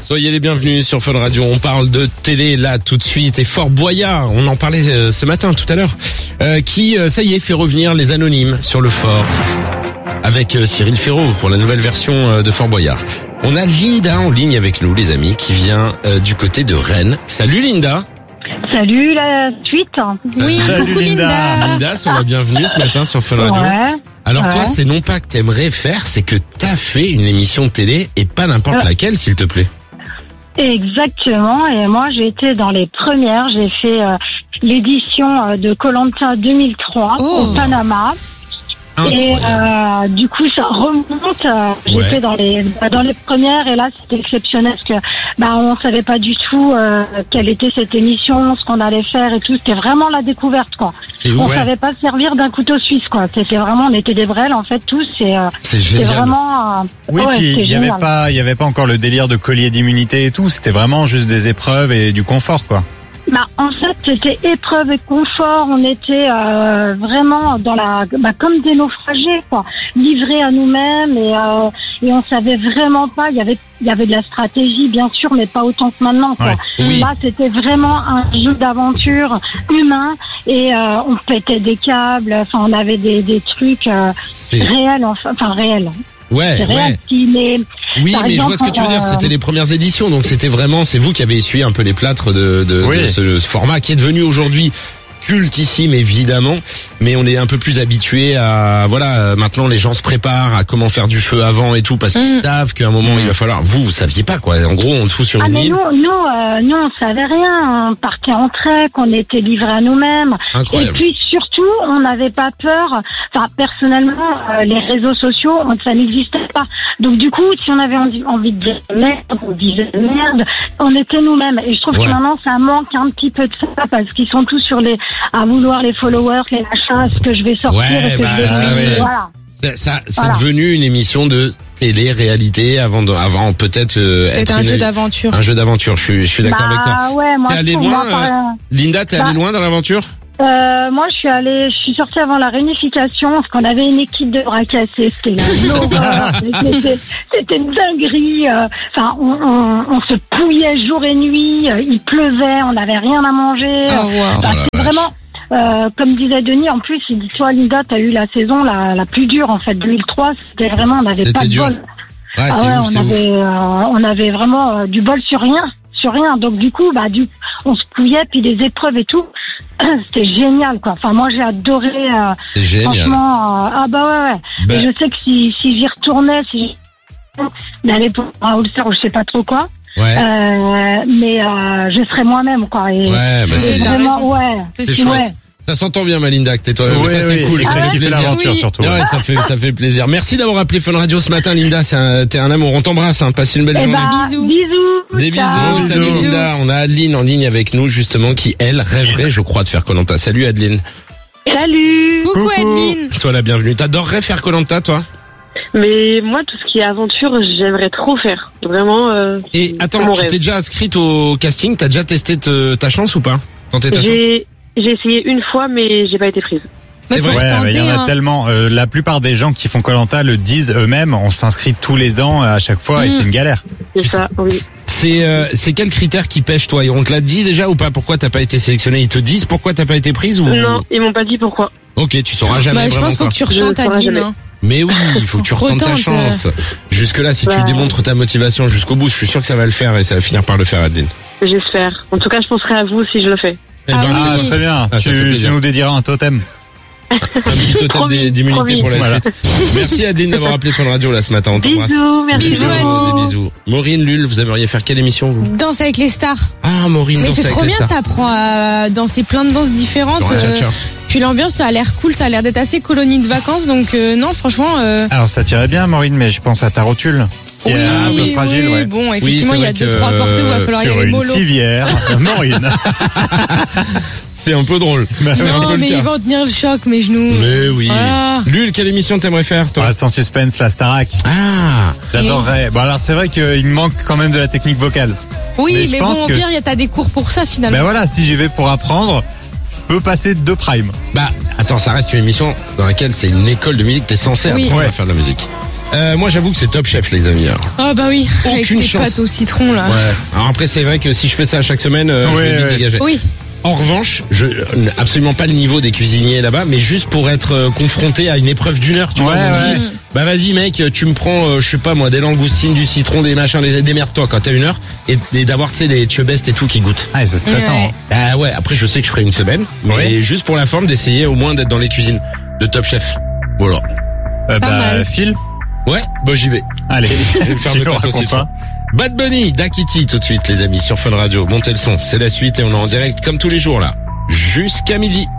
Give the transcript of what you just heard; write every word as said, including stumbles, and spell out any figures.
Soyez les bienvenus sur Fun Radio. On parle de télé là tout de suite. Et Fort Boyard, on en parlait euh, ce matin, tout à l'heure, euh, qui, euh, ça y est, fait revenir les anonymes sur le Fort avec euh, Cyril Ferraud pour la nouvelle version euh, de Fort Boyard. On a Linda en ligne avec nous, les amis, qui vient euh, du côté de Rennes. Salut Linda. Salut la suite. Oui, Salut, coucou Linda. Linda. Linda, sois la bienvenue ce matin sur Fun Radio. Ouais. Alors ouais. toi, c'est non pas que t'aimerais faire, c'est que t'as fait une émission de télé et pas n'importe Euh. laquelle, s'il te plaît. Exactement. Et moi, j'ai été dans les premières. J'ai fait euh, l'édition euh, de Koh-Lanta deux mille trois Oh. au Panama. Et Incroyable. euh, du coup, ça remonte. Euh, Ouais. J'étais dans les dans les premières et là, c'était exceptionnel parce que bah on savait pas du tout euh, quelle était cette émission, ce qu'on allait faire et tout. C'était vraiment la découverte, quoi. C'est On ouf. savait pas se servir d'un couteau suisse, quoi. C'était vraiment, on était des brels en fait tous. Et euh, C'est c'est génial. vraiment. Euh, Oui, ouais, puis c'était il y avait génial. pas, il y avait pas encore le délire de collier d'immunité et tout. C'était vraiment juste des épreuves et du confort, quoi. Bah, en fait, c'était épreuve et confort. On était euh, vraiment dans la, bah, comme des naufragés, quoi, livrés à nous-mêmes et euh, et on savait vraiment pas. Il y avait, il y avait de la stratégie, bien sûr, mais pas autant que maintenant, quoi. Ouais. Oui. Là, c'était vraiment un jeu d'aventure humain et euh, on pétait des câbles. Enfin, on avait des des trucs euh, C'est réels, enfin, enfin réels. ouais, C'est réel. ouais. Qui, mais Oui, Par mais je vois exemple, ce que tu veux dire. euh, C'était les premières éditions, donc c'était vraiment, c'est vous qui avez essuyé un peu les plâtres de, de, Oui. de ce, ce format qui est devenu aujourd'hui cultissime évidemment, mais on est un peu plus habitué à, voilà, euh, maintenant les gens se préparent à comment faire du feu avant et tout parce qu'ils Mm. savent qu'à un moment il va falloir. Vous, vous saviez pas quoi. En gros, on te fout sur Ah une mais île. nous, nous, euh, nous on savait rien, on partait en trek, on était livrés à nous-mêmes. Incroyable. Et puis surtout, on n'avait pas peur. Enfin, personnellement, euh, les réseaux sociaux, on- ça n'existait pas. Donc du coup, si on avait envie, envie de dire merde, on disait merde, on était nous-mêmes. Et je trouve Ouais. que maintenant, ça manque un petit peu de ça parce qu'ils sont tous sur les, à vouloir les followers, les machins, ce que je vais sortir, Ouais, et que bah, je vais ça, dire, ouais. voilà. Ça, ça c'est Voilà. devenu une émission de télé-réalité avant, de, avant peut-être euh, C'est être un une- jeu d'aventure. un jeu d'aventure. Je suis, je suis d'accord avec toi. Bah ouais, moi T'es je allé trouve, loin, moi, par- euh, Linda, t'es Bah, allé loin dans l'aventure? Euh, moi, je suis allée, je suis sortie avant la réunification parce qu'on avait une équipe de bras cassés. C'était une horreur. C'était, c'était une dinguerie. euh, Enfin, on, on, on se pouillait jour et nuit. euh, Il pleuvait, on n'avait rien à manger. Oh, wow. Enfin, Oh la c'est vache. vraiment, euh, comme disait Denis, en plus, il dit, toi, Linda, t'as eu la saison la, la plus dure en fait. deux mille trois, c'était vraiment, on n'avait C'était pas de dur. bol. Ouais, Ah c'est ouais, ouf, on c'est ouf. avait, euh, on avait vraiment euh, du bol sur rien, sur rien. Donc du coup, bah du, on se pouillait, puis les épreuves et tout, c'était génial, quoi. Enfin, moi, j'ai adoré. Euh, C'est génial. franchement, euh, ah bah ouais, ouais. Ben, Et je sais que si, si j'y retournais, si d'aller pour un All-Star ou je sais pas trop quoi, ouais. euh, mais euh, je serais moi-même, quoi. Et, Ouais, bah et c'est, t'as vraiment, raison. ouais. C'est c'est ce qui chouette. Ouais. Ça s'entend bien, Malinda, que t'es toi. Oui, ça, c'est oui, cool. et Ça t'as fait kiffé plaisir. l'aventure Oui. surtout. Ouais, ça fait, ça fait plaisir. Merci d'avoir appelé Fun Radio ce matin, Linda. C'est un, t'es un amour. On t'embrasse, hein. Passe une belle Eh journée. bah, Bisous. bisous. Des bisous. Ciao. Salut Bisous. Linda. On a Adeline en ligne avec nous, justement, qui, elle, rêverait, je crois, de faire Koh-Lanta. Salut Adeline. Salut. Coucou Coucou. Adeline. Sois la bienvenue. T'adorerais faire Koh-Lanta, toi? Mais moi, tout ce qui est aventure, j'aimerais trop faire. Vraiment. Euh, Et c'est attends, mon tu rêve. t'es déjà inscrite au casting? T'as déjà testé te- ta chance ou pas? Tenté ta chance? J'ai j'ai essayé une fois, mais j'ai pas été prise. Mais C'est faut vrai. Ouais, mais il y en retenter, a hein. tellement. Euh, la plupart des gens qui font Koh-Lanta le disent eux-mêmes. On s'inscrit tous les ans à chaque fois et Mm. c'est une galère. C'est Tu ça, oui. C'est euh, c'est quel critère qui pêche, toi? Et on te l'a dit déjà ou pas? Pourquoi t'as pas été sélectionné? Ils te disent pourquoi t'as pas été prise ou? Non, ils m'ont pas dit pourquoi. Ok, tu sauras jamais Bah, je vraiment pense qu'il faut quoi. que tu retentes Je saurai Adeline. jamais. hein. Mais oui, il faut que tu retentes ta Retente, chance. Jusque là, si tu Bah. démontres ta motivation jusqu'au bout, je suis sûr que ça va le faire et ça va finir par le faire, Adeline. J'espère. En tout cas, je penserai à vous si je le fais. Eh Ah ben, oui. c'est Ah, quoi? très bien. Ah, ça fait tu, plaisir. tu nous dédieras un totem. Un petit totem Promis, d'é- d'immunité promis. pour la Voilà. suite. Merci Adeline d'avoir appelé Fun Radio là ce matin. On t'embrasse. Bisous, merci. Bisous, beaucoup. Adeline. Des bisous. Maureen, Lul, vous aimeriez faire quelle émission vous? Danse avec les stars. Ah, Maureen, Mais danse c'est avec trop les bien, stars. t'apprends à danser plein de danses différentes. Genre un euh, tcha-tcha. Puis l'ambiance, ça a l'air cool, ça a l'air d'être assez colonie de vacances. Donc euh, non, franchement. Euh, Alors ça tirait bien, Maureen, mais je pense à ta rotule. Qui est un peu fragile, oui, ouais. bon, effectivement, c'est il y a vrai deux, que, trois portées où il va falloir y Sur aller une mollo. civière, Maureen. C'est un peu drôle. C'est un peu Non, le mais cas. ils vont tenir le choc, mes genoux. Mais oui. Voilà. Lul, quelle émission t'aimerais faire, toi? Ah, sans suspense, la Starac. Ah, J'adorerais. Bon alors c'est vrai qu'il me manque quand même de la technique vocale. Oui, Mais mais, je bon, pense au que pire, il y a t'as des cours pour ça finalement. Ben voilà, si j'y vais pour apprendre, je peux passer deux primes. bah, attends, ça reste une émission dans laquelle c'est une école de musique, t'es censé Oui. apprendre à Ouais. faire de la musique. Euh, moi, j'avoue que c'est Top Chef, les amis. Alors. Oh bah oui, avec Aucune tes chance. pâtes au citron là. Ouais. Alors après, c'est vrai que si je fais ça chaque semaine, euh, je Ouais, vais vite ouais. dégager. Oui. En revanche, je absolument pas le niveau des cuisiniers là-bas, mais juste pour être euh, confronté à une épreuve d'une heure, tu vois, Ouais, on me ouais. dit, bah vas-y mec, tu me prends, euh, je sais pas moi, des langoustines, du citron, des machins, des démerde-toi quand t'as une heure, et, et d'avoir tu sais les chubest et tout qui goûtent. Ah, c'est stressant. Ouais. hein. Ah ouais, après je sais que je ferai une semaine, mais Ouais. juste pour la forme d'essayer au moins d'être dans les cuisines de Top Chef. Voilà. Euh, Pas bah, mal. Phil. Ouais, bah j'y vais. Allez. Je vais me faire Tu des nous pâtes au racontes citron. pas. Bad Bunny, Dakiti tout de suite les amis sur Fun Radio. Montez le son, c'est la suite et on est en direct comme tous les jours là, jusqu'à midi.